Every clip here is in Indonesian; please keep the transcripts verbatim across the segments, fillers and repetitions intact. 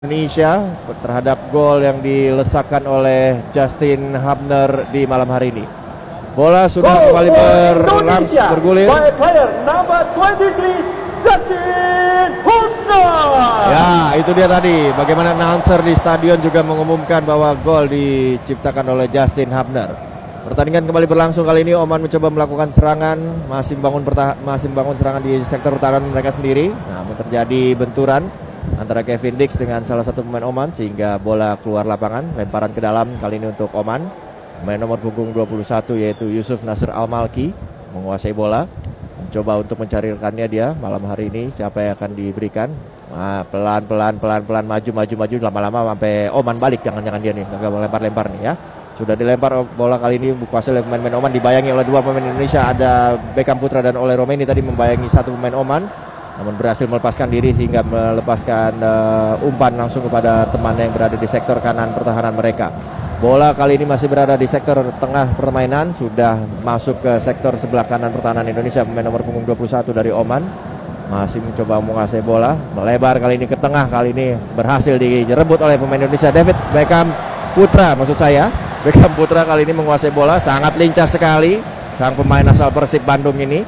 Indonesia terhadap gol yang dilesakkan oleh Justin Hubner di malam hari ini. Bola sudah Goal kembali berlangsung bergulir. By player number twenty-three, Justin Hubner. Ya, itu dia tadi. Bagaimana announcer di stadion juga mengumumkan bahwa gol diciptakan oleh Justin Hubner. Pertandingan kembali berlangsung kali ini. Oman mencoba melakukan serangan, masih membangun masih membangun serangan di sektor pertahanan mereka sendiri. Namun terjadi benturan antara Kevin Dix dengan salah satu pemain Oman sehingga bola keluar lapangan. Lemparan ke dalam kali ini untuk Oman. Pemain nomor punggung dua puluh satu yaitu Yusuf Nasr Al-Malki menguasai bola, mencoba untuk mencari rekannya dia malam hari ini. Siapa yang akan diberikan? Nah, pelan-pelan pelan-pelan maju maju maju lama-lama sampai Oman balik. Jangan-jangan dia nih gagal lempar-lempar nih ya. Sudah dilempar bola kali ini dikuasai oleh pemain-pemain Oman, dibayangi oleh dua pemain Indonesia, ada Beckham Putra dan Ole Romeni tadi membayangi satu pemain Oman. Namun berhasil melepaskan diri sehingga melepaskan uh, umpan langsung kepada temannya yang berada di sektor kanan pertahanan mereka. Bola kali ini masih berada di sektor tengah permainan, sudah masuk ke sektor sebelah kanan pertahanan Indonesia. Pemain nomor punggung dua puluh satu dari Oman masih mencoba menguasai bola, melebar kali ini ke tengah, kali ini berhasil direbut oleh pemain Indonesia, David Beckham Putra maksud saya. Beckham Putra kali ini menguasai bola, sangat lincah sekali sang pemain asal Persib Bandung ini.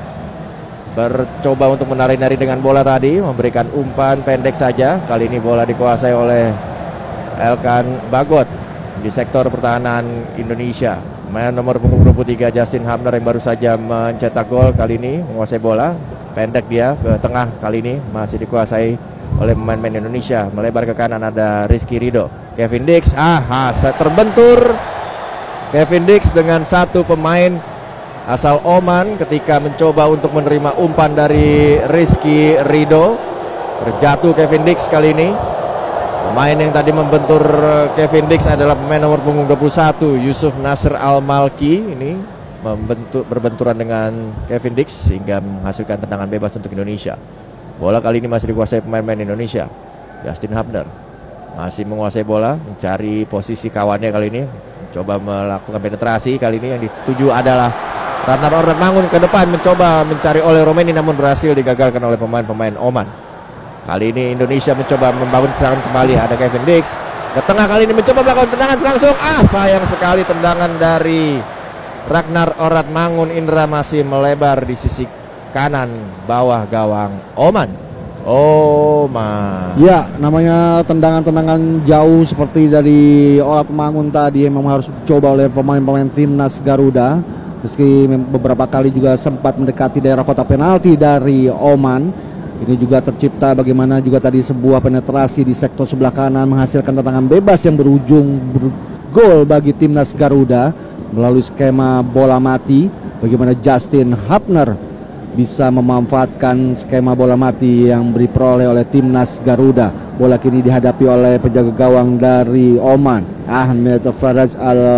Bercoba untuk menari-nari dengan bola tadi, memberikan umpan pendek saja. Kali ini bola dikuasai oleh Elkan Bagot di sektor pertahanan Indonesia. Pemain nomor punggung dua puluh tiga Justin Hubner yang baru saja mencetak gol kali ini menguasai bola. Pendek dia ke tengah, kali ini masih dikuasai oleh pemain-pemain Indonesia. Melebar ke kanan ada Rizky Ridho. Kevin Dix, ah, ah terbentur Kevin Dix dengan satu pemain asal Oman ketika mencoba untuk menerima umpan dari Rizky Ridho. Terjatuh Kevin Dix kali ini. Pemain yang tadi membentur Kevin Dix adalah pemain nomor punggung dua puluh satu Yusuf Nasr Al-Malki. Ini membentur, berbenturan dengan Kevin Dix sehingga menghasilkan tendangan bebas untuk Indonesia. Bola kali ini masih dikuasai pemain-pemain Indonesia. Justin Hubner masih menguasai bola, mencari posisi kawannya kali ini, coba melakukan penetrasi. Kali ini yang dituju adalah Ratnar Ornat Mangun ke depan, mencoba mencari Ole Romeni namun berhasil digagalkan oleh pemain-pemain Oman. Kali ini Indonesia mencoba membangun serangan kembali, ada Kevin Dix ke tengah, kali ini mencoba melakukan tendangan langsung. Ah, sayang sekali tendangan dari Ratnar Ornat Mangun Indra masih melebar di sisi kanan bawah gawang Oman. Oman. Ya, namanya tendangan-tendangan jauh seperti dari Ornat Mangun tadi memang harus coba oleh pemain-pemain timnas Garuda. Meski beberapa kali juga sempat mendekati daerah kotak penalti dari Oman, ini juga tercipta bagaimana juga tadi sebuah penetrasi di sektor sebelah kanan menghasilkan tendangan bebas yang berujung gol bagi timnas Garuda melalui skema bola mati. Bagaimana Justin Hubner bisa memanfaatkan skema bola mati yang diperoleh oleh timnas Garuda. Bola kini dihadapi oleh penjaga gawang dari Oman, Ahmed Faraj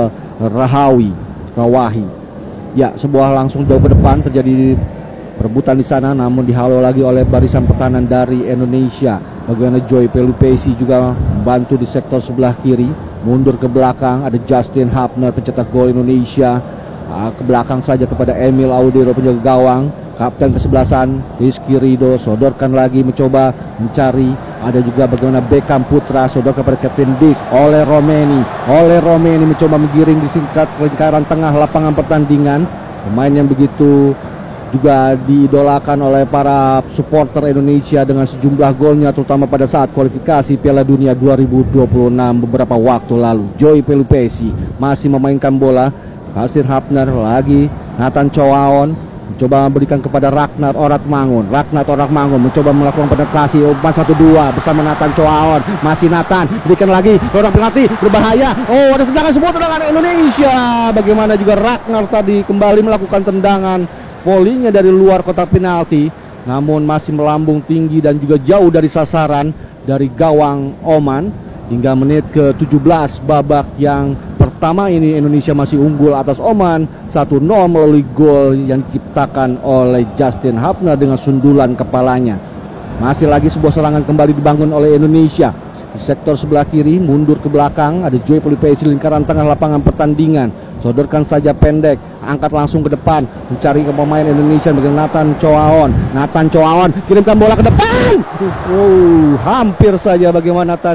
Al-Rahawi Rawahi. Ya, sebuah langsung jauh ke depan terjadi perebutan di sana, namun dihalau lagi oleh barisan pertahanan dari Indonesia. Bagaimana Joy Pelupesi juga membantu di sektor sebelah kiri, mundur ke belakang, ada Justin Hubner pencetak gol Indonesia. Nah, ke belakang saja kepada Emil Audero penjaga gawang, kapten kesebelasan Rizky Ridho, sodorkan lagi mencoba mencari, ada juga bagaimana Beckham Putra, sodorkan kepada Kevin Dix, Ole Romeni, Ole Romeni mencoba menggiring di singkat lingkaran tengah lapangan pertandingan. Pemain yang begitu juga diidolakan oleh para supporter Indonesia dengan sejumlah golnya terutama pada saat kualifikasi Piala Dunia dua ribu dua puluh enam beberapa waktu lalu. Joy Pelupesi masih memainkan bola, Justin Hubner lagi, Nathan Choaon mencoba memberikan kepada Ratnar Ornat Mangun. Ratnar Ornat Mangun mencoba melakukan penetrasi umpan satu dua bersama Nathan Choaon. Masih Nathan, berikan lagi orang penalti berbahaya. Oh, ada tendangan, semua tendangan Indonesia. Bagaimana juga Ratnar tadi kembali melakukan tendangan volley-nya dari luar kotak penalti, namun masih melambung tinggi dan juga jauh dari sasaran dari gawang Oman. Hingga menit ke tujuh belas babak yang pertama ini Indonesia masih unggul atas Oman satu nol melalui gol yang diciptakan oleh Justin Hubner dengan sundulan kepalanya. Masih lagi sebuah serangan kembali dibangun oleh Indonesia. Di sektor sebelah kiri mundur ke belakang ada Joy Pelupesi lingkaran tengah lapangan pertandingan. sodorkan saja pendek, angkat langsung ke depan, mencari ke pemain Indonesia bagi Nathan Choaon. Nathan Choaon kirimkan bola ke depan. Oh, hampir saja bagaimana tadi